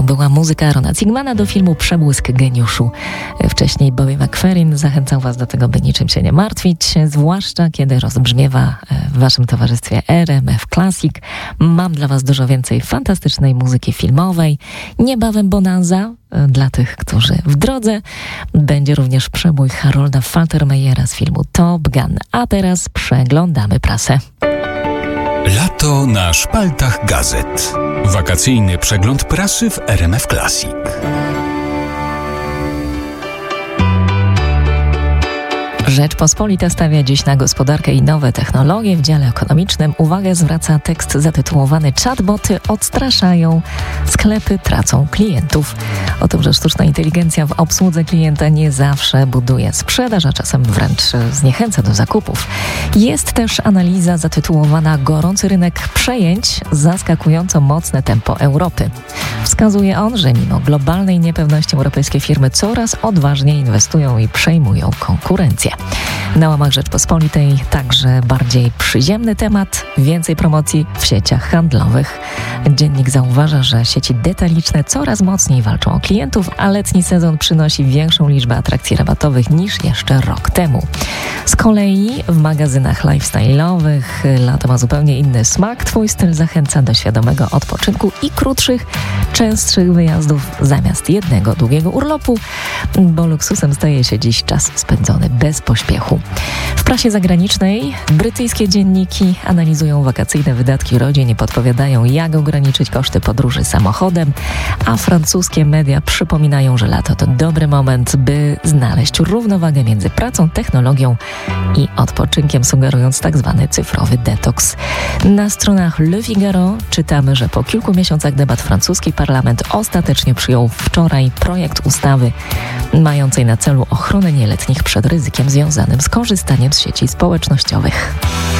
była muzyka Arona Zigmana do filmu Przebłysk geniuszu. Wcześniej Bobby McFerrin zachęcał Was do tego, by niczym się nie martwić, zwłaszcza kiedy rozbrzmiewa w Waszym towarzystwie RMF Classic. Mam dla Was dużo więcej fantastycznej muzyki filmowej. Niebawem bonanza dla tych, którzy w drodze. Będzie również przebój Harolda Faltermeyera z filmu Top Gun. A teraz przeglądamy prasę. Lato na szpaltach gazet. Wakacyjny przegląd prasy w RMF Classic. Rzeczpospolita stawia dziś na gospodarkę i nowe technologie. W dziale ekonomicznym uwagę zwraca tekst zatytułowany "Chatboty odstraszają, sklepy tracą klientów". O tym, że sztuczna inteligencja w obsłudze klienta nie zawsze buduje sprzedaż, a czasem wręcz zniechęca do zakupów. Jest też analiza zatytułowana "Gorący rynek przejęć, zaskakująco mocne tempo Europy". Wskazuje on, że mimo globalnej niepewności europejskie firmy coraz odważniej inwestują i przejmują konkurencję. Na łamach Rzeczpospolitej także bardziej przyziemny temat, więcej promocji w sieciach handlowych. Dziennik zauważa, że sieci detaliczne coraz mocniej walczą o klientów, a letni sezon przynosi większą liczbę atrakcji rabatowych niż jeszcze rok temu. Z kolei w magazynach lifestyle'owych lato ma zupełnie inny smak. Twój styl zachęca do świadomego odpoczynku i krótszych, częstszych wyjazdów zamiast jednego długiego urlopu, bo luksusem staje się dziś czas spędzony bez pośpiechu. W prasie zagranicznej brytyjskie dzienniki analizują wakacyjne wydatki rodzin i podpowiadają, jak ograniczyć koszty podróży samochodem, a francuskie media przypominają, że lato to dobry moment, by znaleźć równowagę między pracą, technologią i odpoczynkiem, sugerując tak zwany cyfrowy detoks. Na stronach Le Figaro czytamy, że po kilku miesiącach debat francuski parlament ostatecznie przyjął wczoraj projekt ustawy mającej na celu ochronę nieletnich przed ryzykiem związanym z korzystaniem z sieci społecznościowych.